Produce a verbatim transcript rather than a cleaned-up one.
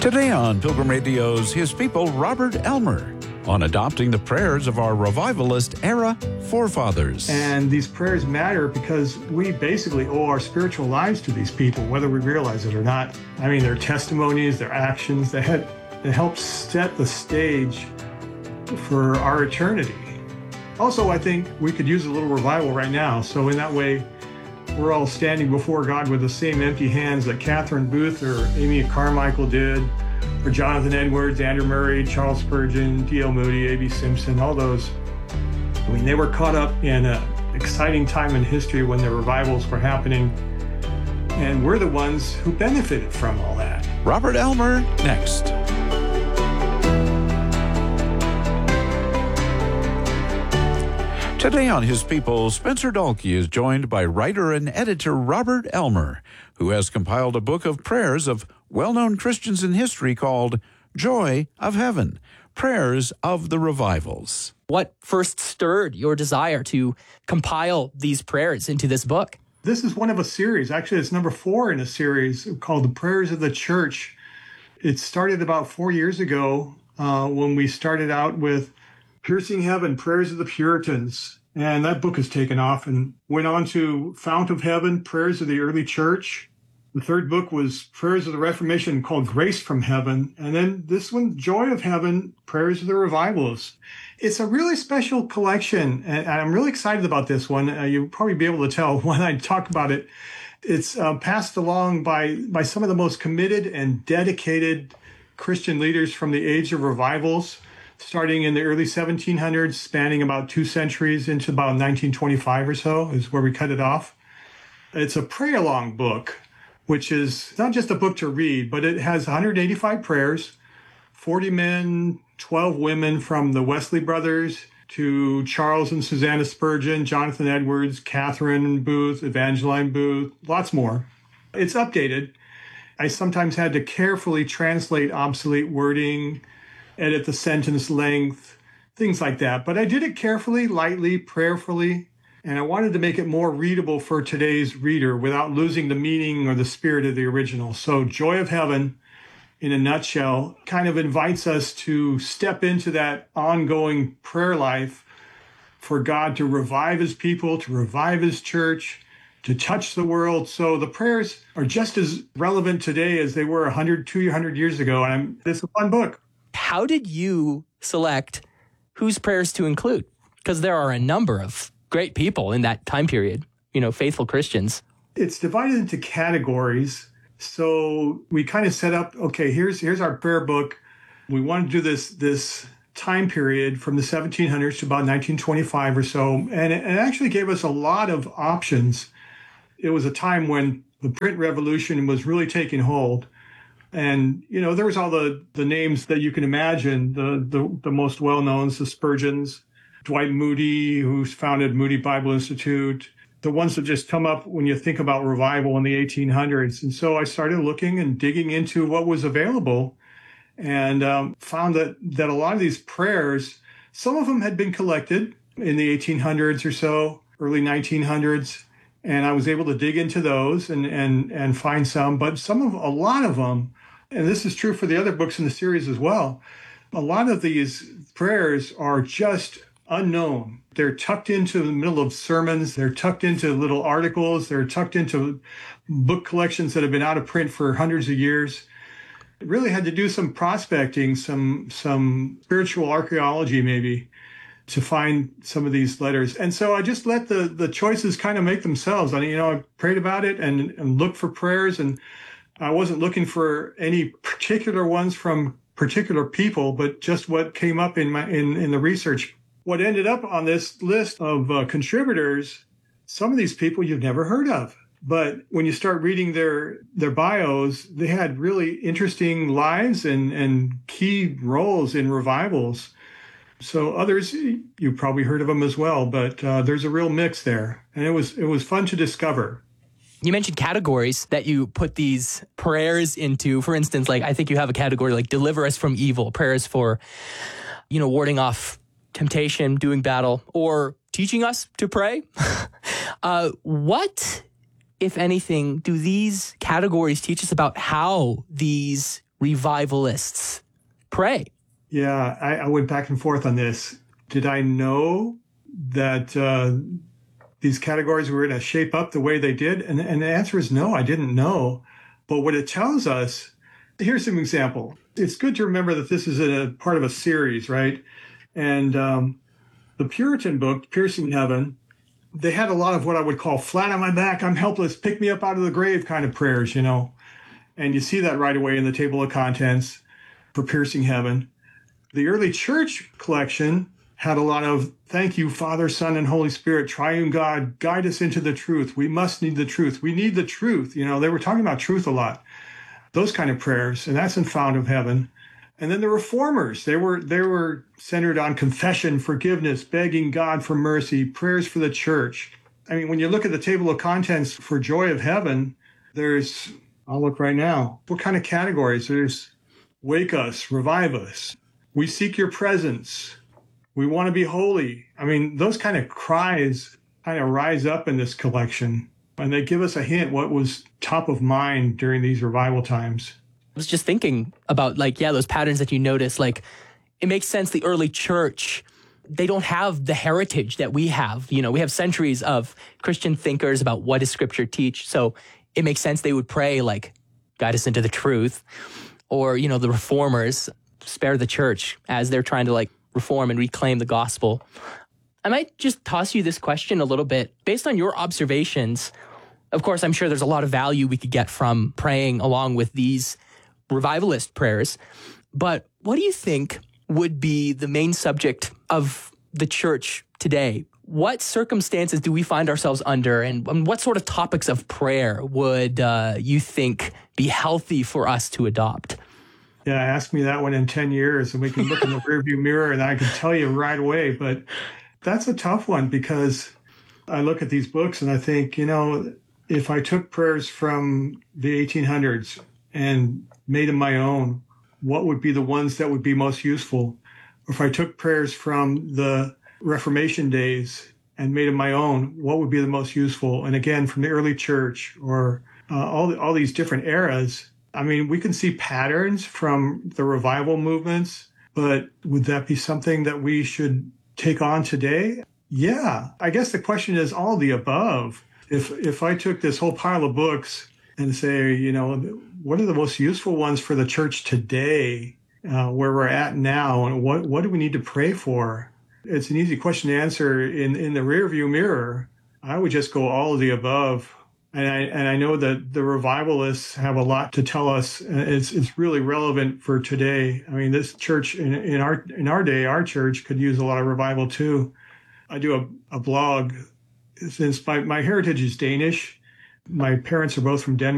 Today on Pilgrim Radio's His People, Robert Elmer, on adopting the prayers of our revivalist-era forefathers. And these prayers matter because we basically owe our spiritual lives to these people, whether we realize it or not. I mean, their testimonies, their actions, they, had, they help set the stage for our eternity. Also, I think we could use a little revival right now. So in that way, we're all standing before God with the same empty hands that Catherine Booth or Amy Carmichael did, or Jonathan Edwards, Andrew Murray, Charles Spurgeon, D L Moody, A B Simpson, all those. I mean, they were caught up in an exciting time in history when the revivals were happening, and we're the ones who benefited from all that. Robert Elmer, next. Today on His People, Spencer Dalkey is joined by writer and editor Robert Elmer, who has compiled a book of prayers of well-known Christians in history called Joy of Heaven, Prayers of the Revivals. What first stirred your desire to compile these prayers into this book? This is one of a series. Actually, it's number four in a series called The Prayers of the Church. It started about four years ago uh, when we started out with Piercing Heaven, Prayers of the Puritans. And that book has taken off and went on to Fount of Heaven, Prayers of the Early Church. The third book was Prayers of the Reformation called Grace from Heaven. And then this one, Joy of Heaven, Prayers of the Revivals. It's a really special collection, and I'm really excited about this one. Uh, you'll probably be able to tell when I talk about it. It's uh, passed along by, by some of the most committed and dedicated Christian leaders from the age of revivals, starting in the early seventeen hundreds, spanning about two centuries into about nineteen twenty-five or so is where we cut it off. It's a pray-along book, which is not just a book to read, but it has one hundred eighty-five prayers, forty men, twelve women from the Wesley brothers to Charles and Susanna Spurgeon, Jonathan Edwards, Catherine Booth, Evangeline Booth, lots more. It's updated. I sometimes had to carefully translate obsolete wording, edit the sentence length, things like that. But I did it carefully, lightly, prayerfully, and I wanted to make it more readable for today's reader without losing the meaning or the spirit of the original. So Joy of Heaven, in a nutshell, kind of invites us to step into that ongoing prayer life for God to revive his people, to revive his church, to touch the world. So the prayers are just as relevant today as they were one hundred, two hundred years ago. And I'm, it's a fun book. How did you select whose prayers to include? Because there are a number of great people in that time period, you know, faithful Christians. It's divided into categories. So we kind of set up, okay, here's here's our prayer book. We want to do this this time period from the seventeen hundreds to about nineteen twenty-five or so. And it, it actually gave us a lot of options. It was a time when the print revolution was really taking hold. And, you know, there was all the, the names that you can imagine, the, the, the most well-known, the Spurgeons, Dwight Moody, who's founded Moody Bible Institute, the ones that just come up when you think about revival in the eighteen hundreds. And so I started looking and digging into what was available and um, found that, that a lot of these prayers, some of them had been collected in the eighteen hundreds or so, early nineteen hundreds. And I was able to dig into those and, and, and find some, but some of, a lot of them, and this is true for the other books in the series as well, a lot of these prayers are just unknown. They're tucked into the middle of sermons. They're tucked into little articles. They're tucked into book collections that have been out of print for hundreds of years. It really had to do some prospecting, some, some spiritual archaeology maybe, to find some of these letters. And so I just let the, the choices kind of make themselves. I mean, you know, I prayed about it and, and looked for prayers, and I wasn't looking for any particular ones from particular people, but just what came up in my in, in the research. What ended up on this list of uh, contributors, some of these people you've never heard of. But when you start reading their their bios, they had really interesting lives and, and key roles in revivals. So others, you've probably heard of them as well, but uh, there's a real mix there. And it was it was fun to discover. You mentioned categories that you put these prayers into. For instance, like I think you have a category like deliver us from evil, prayers for, you know, warding off temptation, doing battle, or teaching us to pray. uh, what, if anything, do these categories teach us about how these revivalists pray? Yeah, I, I went back and forth on this. Did I know that uh, these categories were going to shape up the way they did? And, and the answer is no, I didn't know. But what it tells us, here's some example. It's good to remember that this is a part of a series, right? And um, the Puritan book, Piercing Heaven, they had a lot of what I would call flat on my back, I'm helpless, pick me up out of the grave kind of prayers, you know. And you see that right away in the table of contents for Piercing Heaven. The early church collection had a lot of, thank you, Father, Son, and Holy Spirit, triune God, guide us into the truth. We must need the truth. We need the truth. You know, they were talking about truth a lot, those kind of prayers, and that's in Fount of Heaven. And then the Reformers, they were they were centered on confession, forgiveness, begging God for mercy, prayers for the church. I mean, when you look at the table of contents for Joy of Heaven, there's, I'll look right now, what kind of categories? There's wake us, revive us. We seek your presence. We want to be holy. I mean, those kind of cries kind of rise up in this collection, and they give us a hint what was top of mind during these revival times. I was just thinking about, like, yeah, those patterns that you notice. Like, it makes sense the early church, they don't have the heritage that we have. You know, we have centuries of Christian thinkers about what does Scripture teach. So it makes sense they would pray, like, guide us into the truth. Or, you know, the Reformers, spare the church as they're trying to, like, reform and reclaim the gospel. I might just toss you this question a little bit. Based on your observations, of course, I'm sure there's a lot of value we could get from praying along with these revivalist prayers. But what do you think would be the main subject of the church today? What circumstances do we find ourselves under, and, and what sort of topics of prayer would uh, you think be healthy for us to adopt? Yeah, ask me that one in ten years, and we can look in the rearview mirror, and I can tell you right away. But that's a tough one, because I look at these books and I think, you know, if I took prayers from the eighteen hundreds and made them my own, what would be the ones that would be most useful? Or if I took prayers from the Reformation days and made them my own, what would be the most useful? And again, from the early church, or uh, all the, all these different eras. I mean, we can see patterns from the revival movements, but would that be something that we should take on today? Yeah. I guess the question is all the above. If if I took this whole pile of books and say, you know, what are the most useful ones for the church today, uh, where we're at now, and what, what do we need to pray for? It's an easy question to answer in, in the rearview mirror. I would just go all of the above. And I, and I know that the revivalists have a lot to tell us. And it's it's really relevant for today. I mean, this church in, in our in our day, our church could use a lot of revival too. I do a, a blog. Since my, my heritage is Danish, my parents are both from Denmark.